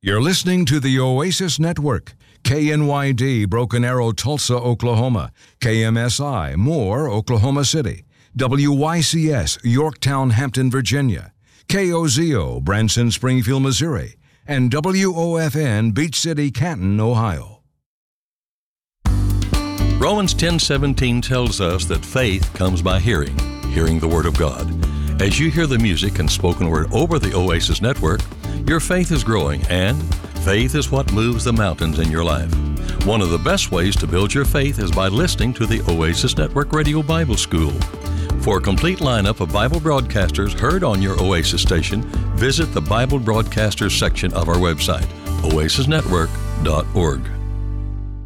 You're listening to the Oasis Network. KNYD, Broken Arrow, Tulsa, Oklahoma. KMSI, Moore, Oklahoma City. WYCS, Yorktown, Hampton, Virginia. KOZO, Branson, Springfield, Missouri. And WOFN, Beach City, Canton, Ohio. Romans 10:17 tells us that faith comes by hearing the Word of God. As you hear the music and spoken word over the Oasis Network, your faith is growing, and faith is what moves the mountains in your life. One of the best ways to build your faith is by listening to the Oasis Network Radio Bible School. For a complete lineup of Bible broadcasters heard on your Oasis station, visit the Bible Broadcasters section of our website, oasisnetwork.org.